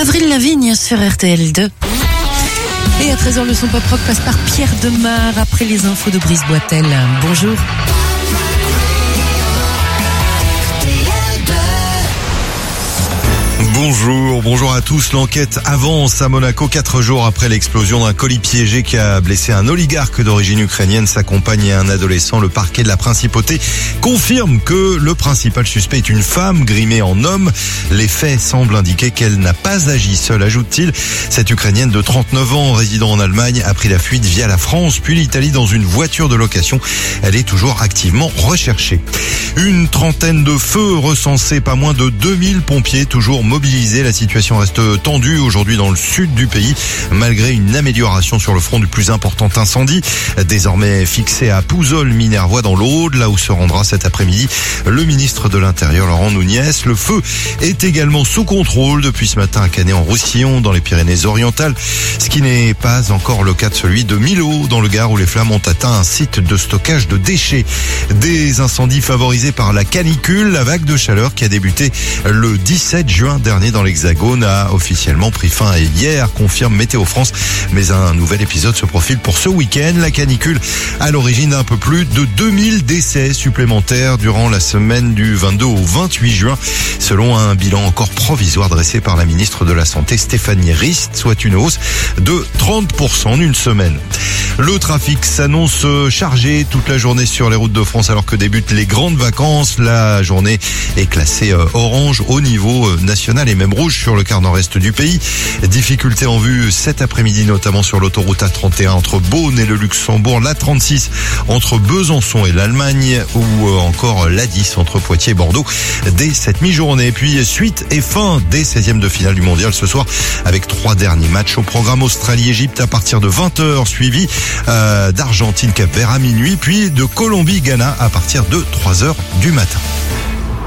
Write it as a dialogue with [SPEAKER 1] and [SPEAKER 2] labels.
[SPEAKER 1] Avril Lavigne sur RTL2. Et à 13h, le son pop rock passe par Pierre Demar après les infos de Brice Boitel. Bonjour.
[SPEAKER 2] Bonjour à tous. L'enquête avance à Monaco 4 jours après l'explosion d'un colis piégé qui a blessé un oligarque d'origine ukrainienne, sa compagne et un adolescent. Le parquet de la principauté confirme que le principal suspect est une femme grimée en homme. Les faits semblent indiquer qu'elle n'a pas agi seule, ajoute-t-il. Cette Ukrainienne de 39 ans, résidant en Allemagne, a pris la fuite via la France puis l'Italie dans une voiture de location. Elle est toujours activement recherchée. Une trentaine de feux recensés, pas moins de 2000 pompiers toujours mobilisés. La situation reste tendue aujourd'hui dans le sud du pays, malgré une amélioration sur le front du plus important incendie, désormais fixé à Pouzol-Minervois dans l'Aude, là où se rendra cet après-midi le ministre de l'Intérieur Laurent Nunez. Le feu est également sous contrôle depuis ce matin à Canet-en-Roussillon, dans les Pyrénées-Orientales, ce qui n'est pas encore le cas de celui de Millau, dans le Gard, où les flammes ont atteint un site de stockage de déchets. Des incendies favorisés par la canicule, la vague de chaleur qui a débuté le 17 juin dernier dans l'Hexagone a officiellement pris fin hier, confirme Météo France. Mais un nouvel épisode se profile pour ce week-end. La canicule à l'origine d'un peu plus de 2000 décès supplémentaires durant la semaine du 22 au 28 juin, selon un bilan encore provisoire dressé par la ministre de la Santé Stéphanie Rist, soit une hausse de 30% en une semaine. Le trafic s'annonce chargé toute la journée sur les routes de France alors que débutent les grandes vacances. La journée est classée orange au niveau national et même rouge sur le quart nord-est du pays. Difficultés en vue cet après-midi, notamment sur l'autoroute A31 entre Beaune et le Luxembourg, l'A36 entre Besançon et l'Allemagne ou encore l'A10 entre Poitiers et Bordeaux dès cette mi-journée. Puis suite et fin des 16e de finale du mondial ce soir avec 3 derniers matchs au programme. Australie-Égypte à partir de 20h, suivi d'Argentine-Cap-Vert à minuit, puis de Colombie-Ghana à partir de 3h du matin.